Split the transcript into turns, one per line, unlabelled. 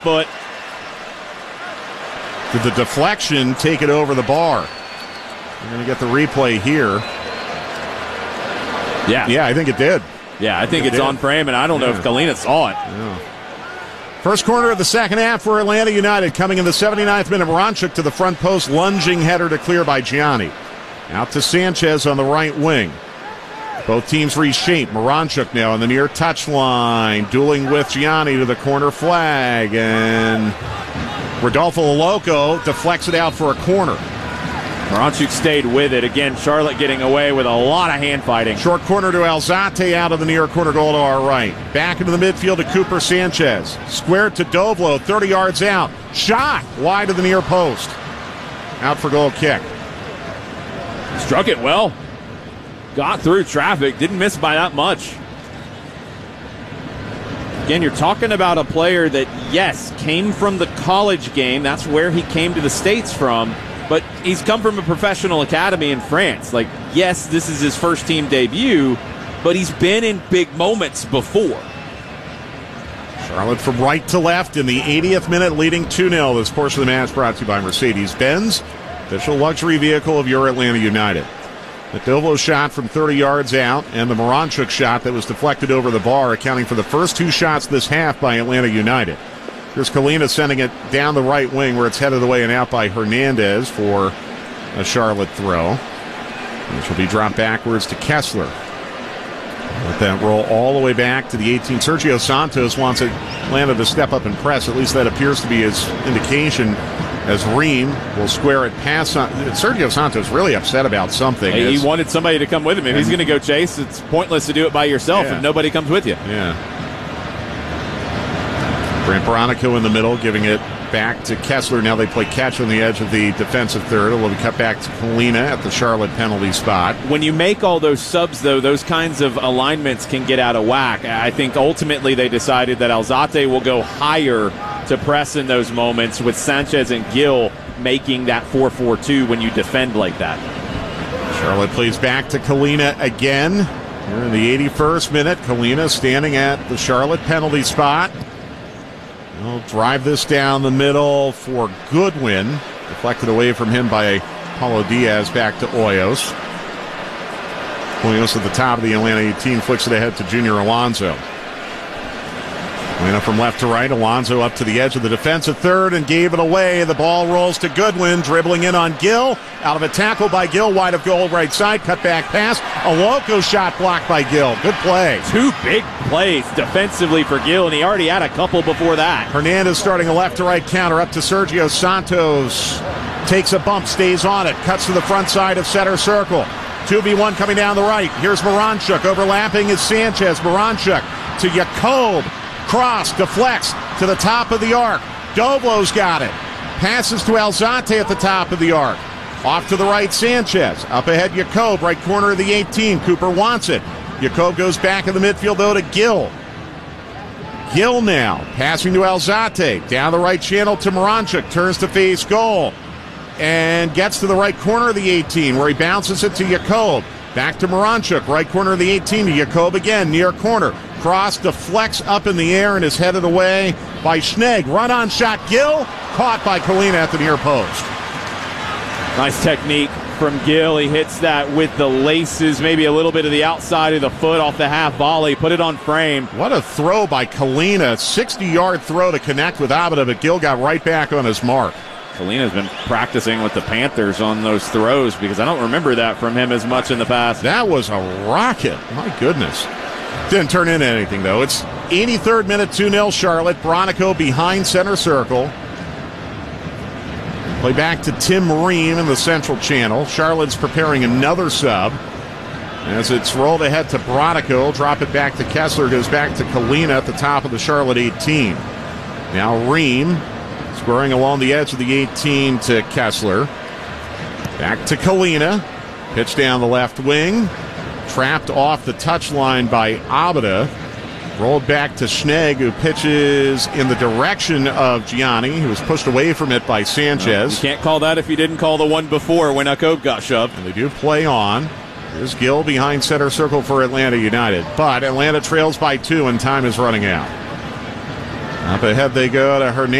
But
did the deflection take it over the bar? We're going to get the replay here. Yeah, I think it did.
Yeah, I think it's on frame, and I don't know if Kalina saw it.
Yeah. First corner of the second half for Atlanta United. Coming in the 79th minute, Moranchuk to the front post, lunging header to clear by Gianni. Out to Sanchez on the right wing. Both teams reshape. Moranchuk now on the near touchline, dueling with Gianni to the corner flag, and Rodolfo Loco deflects it out for a corner.
Moranchuk stayed with it. Again, Charlotte getting away with a lot of hand fighting.
Short corner to Alzate out of the near corner goal to our right. Back into the midfield to Cooper Sanchez. Squared to Dovlo, 30 yards out. Shot wide of the near post. Out for goal kick.
Struck it well. Got through traffic. Didn't miss by that much. Again, you're talking about a player that, yes, came from the college game. That's where he came to the States from. But he's come from a professional academy in France. Like, yes, this is his first team debut, but he's been in big moments before.
Charlotte from right to left in the 80th minute, leading 2-0. This portion of the match brought to you by Mercedes-Benz, official luxury vehicle of your Atlanta United. The Dovlo shot from 30 yards out, and the Moranchuk shot that was deflected over the bar, accounting for the first two shots this half by Atlanta United. Here's Kalina sending it down the right wing where it's headed away and out by Hernandez for a Charlotte throw. Which will be dropped backwards to Kessler. Let that roll all the way back to the 18. Sergio Santos wants Atlanta to step up and press. At least that appears to be his indication, as Ream will square it past. Sergio Santos really upset about something.
Hey, he wanted somebody to come with him. If he's going to go chase, it's pointless to do it by yourself if nobody comes with you.
Yeah. Brant Bronico in the middle, giving it back to Kessler. Now they play catch on the edge of the defensive third. It will be cut back to Kalina at the Charlotte penalty spot.
When you make all those subs, though, those kinds of alignments can get out of whack. I think ultimately they decided that Alzate will go higher to press in those moments, with Sanchez and Gill making that 4-4-2 when you defend like that.
Charlotte plays back to Kalina again. Here in the 81st minute, Kalina standing at the Charlotte penalty spot. He'll drive this down the middle for Goodwin. Deflected away from him by Paulo Diaz, back to Hoyos. Hoyos at the top of the Atlanta 18, flicks it ahead to Junior Alonso. Atlanta from left to right. Alonso up to the edge of the defensive third and gave it away. The ball rolls to Goodwin, dribbling in on Gill. Out of a tackle by Gill, wide of goal, right side. Cut back pass. A Loco shot blocked by Gill. Good play.
Two big plays defensively for Gill, and he already had a couple before that.
Hernandez starting a left to right counter up to Sergio Santos. Takes a bump, stays on it. Cuts to the front side of center circle. 2v1 coming down the right. Here's Moranchuk. Overlapping is Sanchez. Moranchuk to Jacob. Cross, deflects to the top of the arc. Dovlo's got it. Passes to Alzate at the top of the arc. Off to the right, Sanchez. Up ahead, Jacob, right corner of the 18. Cooper wants it. Jacob goes back in the midfield, though, to Gill. Gill now, passing to Alzate. Down the right channel to Moranchuk. Turns to face goal. And gets to the right corner of the 18, where he bounces it to Jacob. Back to Moranchuk, right corner of the 18 to Jacob again, near corner. Cross deflects up in the air and is headed away by Schnegg. Run-on shot, Gill, caught by Kalina at the near post.
Nice technique from Gill. He hits that with the laces, maybe a little bit of the outside of the foot off the half volley. Put it on frame.
What a throw by Kalina. 60-yard throw to connect with Abada, but Gill got right back on his mark.
Kalina's been practicing with the Panthers on those throws, because I don't remember that from him as much in the past.
That was a rocket. My goodness. Didn't turn into anything, though. It's 83rd minute, 2-0 Charlotte. Bronico behind center circle. Play back to Tim Ream in the central channel. Charlotte's preparing another sub. As it's rolled ahead to Bronico, drop it back to Kessler, goes back to Kalina at the top of the Charlotte 18. Now Ream squaring along the edge of the 18 to Kessler. Back to Kalina. Pitch down the left wing. Trapped off the touchline by Abada. Rolled back to Schnegg, who pitches in the direction of Gianni, who was pushed away from it by Sanchez.
You can't call that if you didn't call the one before when Jacob got shoved.
And they do play on. Here's Gill behind center circle for Atlanta United. But Atlanta trails by 2 and time is running out. Up ahead they go to Hernandez.